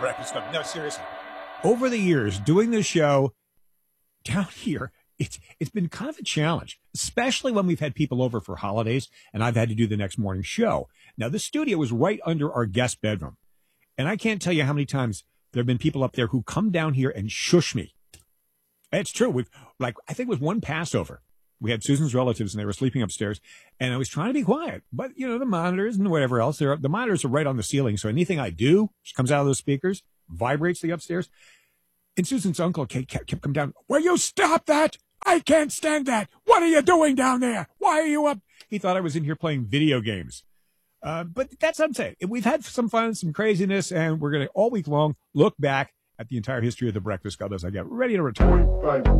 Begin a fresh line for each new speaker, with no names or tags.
Breakfast Club. No, seriously. Over the years, doing this show down here, it's been kind of a challenge, especially when we've had people over for holidays and I've had to do the next morning show. Now, the studio is right under our guest bedroom. And I can't tell you how many times there have been people up there who come down here and shush me. It's true. I think it was one Passover. We had Susan's relatives and they were sleeping upstairs and I was trying to be quiet, but the monitors and whatever else the monitors are right on the ceiling. So anything I do just comes out of those speakers, vibrates the upstairs. And Susan's uncle kept coming down. Will you stop that? I can't stand that. What are you doing down there? Why are you up? He thought I was in here playing video games. But that's what I'm saying. We've had some fun, some craziness, and we're going to all week long look back at the entire history of the Breakfast Club as I get ready to return.